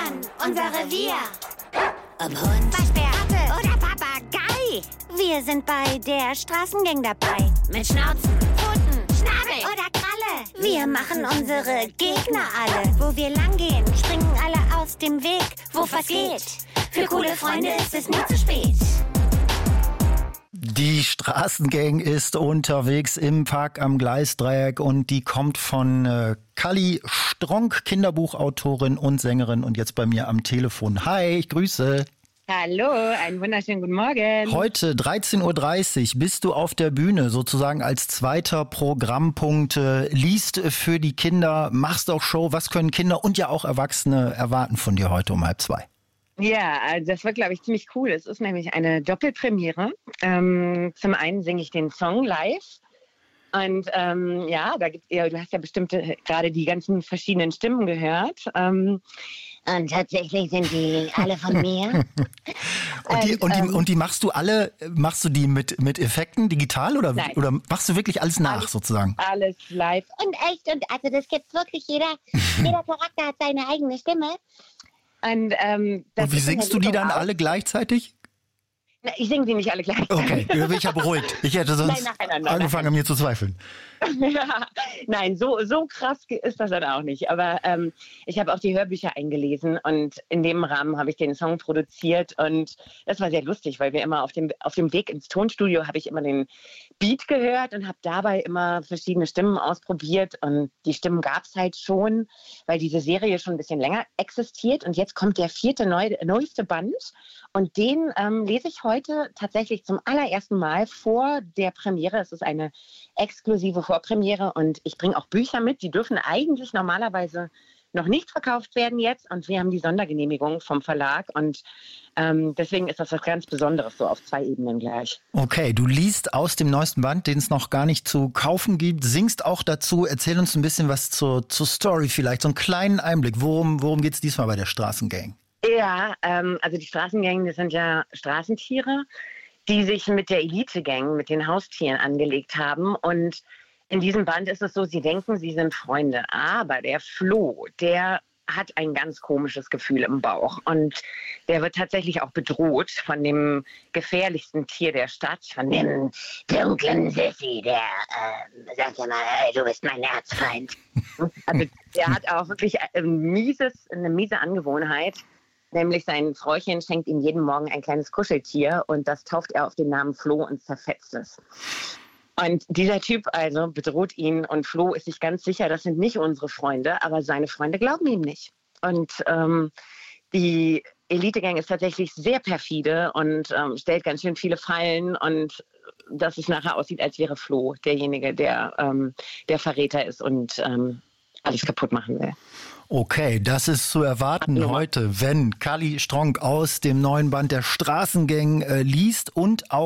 Mann, unser Revier. Ob Hund, Waschbär, Ratte oder Papagei. Wir sind bei der Straßengang dabei. Mit Schnauzen, Pfoten, Schnabel oder Kralle. Wir machen unsere Gegner alle. Wo wir langgehen, springen alle aus dem Weg. Wo was geht? Für coole Freunde ist es nie zu spät. Die Straßengang ist unterwegs im Park am Gleisdreieck und die kommt von Kalli Stronk, Kinderbuchautorin und Sängerin und jetzt bei mir am Telefon. Hi, ich grüße. Hallo, einen wunderschönen guten Morgen. Heute 13.30 Uhr bist du auf der Bühne, sozusagen als zweiter Programmpunkt, liest für die Kinder, machst auch Show. Was können Kinder und ja auch Erwachsene erwarten von dir heute um 1:30? Ja, also das wird, glaube ich, ziemlich cool. Es ist nämlich eine Doppelpremiere. Zum einen singe ich den Song live. Und da gibt's du hast ja bestimmt gerade die ganzen verschiedenen Stimmen gehört. Und tatsächlich sind die alle von mir. Und die machst du die mit Effekten digital oder machst du wirklich alles nach sozusagen? Alles live. Und echt, und also das gibt's wirklich, jeder Charakter hat seine eigene Stimme. Und wie singst du die dann alle gleichzeitig? Na, ich singe die nicht alle gleich. Okay, ich bin ja beruhigt. Ich hätte sonst angefangen, an mir zu zweifeln. Nein, so krass ist das dann auch nicht. Aber ich habe auch die Hörbücher eingelesen und in dem Rahmen habe ich den Song produziert und das war sehr lustig, weil wir immer auf dem Weg ins Tonstudio habe ich immer den Beat gehört und habe dabei immer verschiedene Stimmen ausprobiert und die Stimmen gab es halt schon, weil diese Serie schon ein bisschen länger existiert und jetzt kommt der neueste Band und den lese ich heute tatsächlich zum allerersten Mal vor der Premiere. Es ist eine exklusive Vorpremiere und ich bringe auch Bücher mit, die dürfen eigentlich normalerweise noch nicht verkauft werden jetzt und wir haben die Sondergenehmigung vom Verlag und deswegen ist das was ganz Besonderes, so auf 2 Ebenen gleich. Okay, du liest aus dem neuesten Band, den es noch gar nicht zu kaufen gibt, singst auch dazu. Erzähl uns ein bisschen was zur Story vielleicht, so einen kleinen Einblick. Worum geht es diesmal bei der Straßengang? Ja, also die Straßengang, das sind ja Straßentiere, die sich mit der Elite-Gang, mit den Haustieren angelegt haben. Und in diesem Band ist es so, sie denken, sie sind Freunde. Aber der Flo, der hat ein ganz komisches Gefühl im Bauch. Und der wird tatsächlich auch bedroht von dem gefährlichsten Tier der Stadt, von dem dunklen Sissi, der sagt ja mal, hey, du bist mein Erzfeind. Also der hat auch wirklich eine miese Angewohnheit. Nämlich sein Fräuchen schenkt ihm jeden Morgen ein kleines Kuscheltier und das tauft er auf den Namen Flo und zerfetzt es. Und dieser Typ also bedroht ihn und Flo ist sich ganz sicher, das sind nicht unsere Freunde, aber seine Freunde glauben ihm nicht. Und die Elite-Gang ist tatsächlich sehr perfide und stellt ganz schön viele Fallen und dass es nachher aussieht, als wäre Flo derjenige, der Verräter ist und alles kaputt machen will. Okay, das ist zu erwarten heute, wenn Kalli Stronk aus dem neuen Band der Straßengang liest und auch